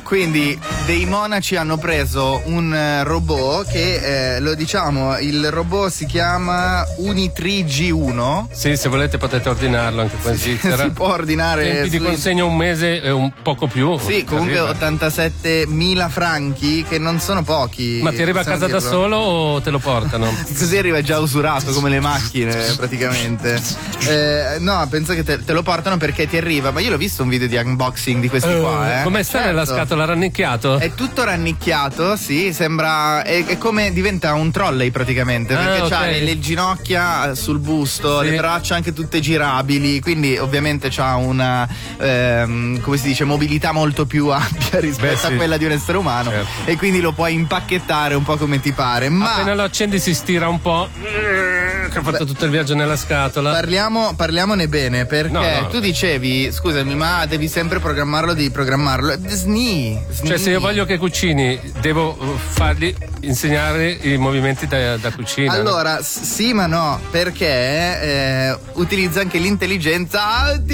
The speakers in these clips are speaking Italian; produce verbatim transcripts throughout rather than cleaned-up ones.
Quindi dei monaci hanno preso un robot che eh, lo diciamo, il robot si chiama Unitree G uno. Sì, se volete potete ordinarlo anche qua in Svizzera. Si può ordinare. Tempi di su... consegna un mese e un poco più. Sì, comunque arriva. ottantasettemila franchi, che non sono pochi. Ma ti arriva a casa dirlo. da solo o te lo portano? Così arriva già usurato come le macchine praticamente. Eh, no, penso che te, te lo portano perché ti arriva. Ma io l'ho visto un video di unboxing di questi uh, qua. Eh. Come sta certo. nella scatola? Rannicchiato? È tutto rannicchiato, sì, sembra è, è come diventa un trolley praticamente, perché ah, okay. c'ha le, le ginocchia sul busto, sì. le braccia anche tutte girabili, quindi ovviamente c'ha una ehm, come si dice, mobilità molto più ampia rispetto Beh, sì. a quella di un essere umano, certo. e quindi lo puoi impacchettare un po' come ti pare. Ma appena lo accendi si stira un po'. Che ha fatto tutto il viaggio nella scatola. Parliamo, parliamone bene, perché no, no. tu dicevi, scusami, ma devi sempre programmarlo, devi programmarlo. Sni, sni. Cioè, se io voglio che cucini, devo fargli insegnare i movimenti da, da cucina. Allora, no? sì, ma no, perché eh, utilizza anche l'intelligenza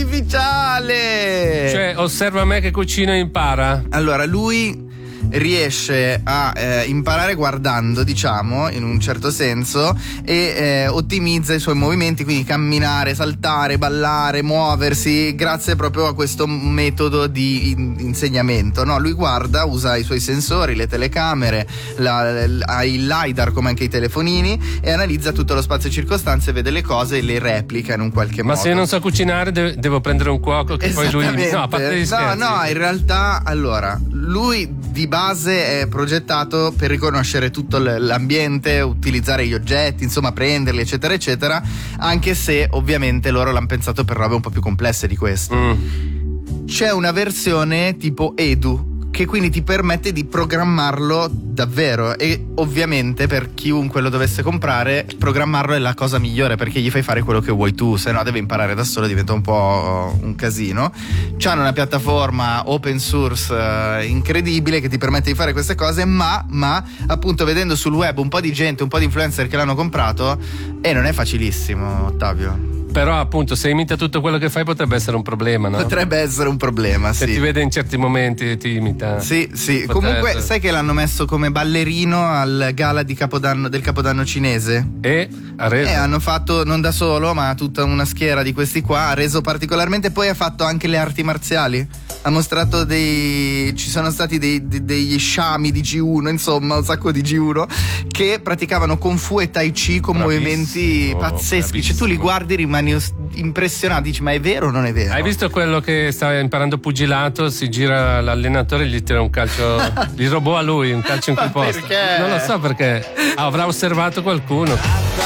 artificiale. Cioè, osserva me che cucino e impara. Allora, lui riesce a eh, imparare guardando, diciamo, in un certo senso, e eh, ottimizza i suoi movimenti, quindi camminare, saltare, ballare, muoversi, grazie proprio a questo metodo di in- insegnamento, no? Lui guarda, usa i suoi sensori, le telecamere, la, la, ha il LiDAR come anche i telefonini, e analizza tutto lo spazio circostante, vede le cose e le replica in un qualche Ma modo. Ma se io non so cucinare de- devo prendere un cuoco che poi lui... No, a parte gli scherzi. No, no, in realtà, allora, lui di base è progettato per riconoscere tutto l'ambiente, utilizzare gli oggetti, insomma prenderli eccetera eccetera, anche se ovviamente loro l'hanno pensato per robe un po' più complesse di questo. Mm. C'è una versione tipo Edu, che quindi ti permette di programmarlo davvero, e ovviamente per chiunque lo dovesse comprare programmarlo è la cosa migliore, perché gli fai fare quello che vuoi tu, se no deve imparare da solo, diventa un po' un casino. C'hanno una piattaforma open source uh, incredibile che ti permette di fare queste cose, ma, ma appunto vedendo sul web un po' di gente, un po' di influencer che l'hanno comprato, e non è facilissimo, Ottavio. Però appunto se imita tutto quello che fai potrebbe essere un problema, no? Potrebbe essere un problema, se sì. ti vede in certi momenti e ti imita. Sì, sì. Comunque essere. Sai che l'hanno messo come ballerino al gala di Capodanno, del Capodanno cinese? E ha reso? E hanno fatto, non da solo, ma tutta una schiera di questi qua, ha reso particolarmente, poi ha fatto anche le arti marziali. Ha mostrato dei... ci sono stati dei, dei, degli sciami di G uno, insomma un sacco di G uno, che praticavano Kung Fu e Tai Chi con bravissimo, movimenti pazzeschi. Bravissimo. Cioè tu li guardi, rimani impressionato, dici ma è vero o non è vero? Hai visto quello che stava imparando pugilato, si gira l'allenatore e gli tira un calcio, il robot a lui, un calcio in quel posto. Perché? Non lo so perché, avrà osservato qualcuno.